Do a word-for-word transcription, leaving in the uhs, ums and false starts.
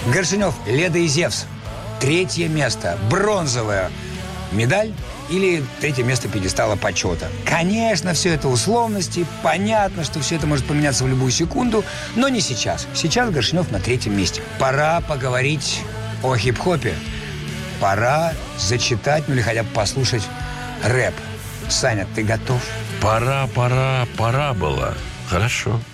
Горшенев, Леда и Зевс. Третье место. Бронзовая медаль или третье место пьедестала почета. Конечно, все это условности. Понятно, что все это может поменяться в любую секунду, но не сейчас. Сейчас Горшенев на третьем месте. Пора поговорить о хип-хопе. Пора зачитать, ну или хотя бы послушать рэп. Саня, ты готов? Пора, пора, пора было. Хорошо.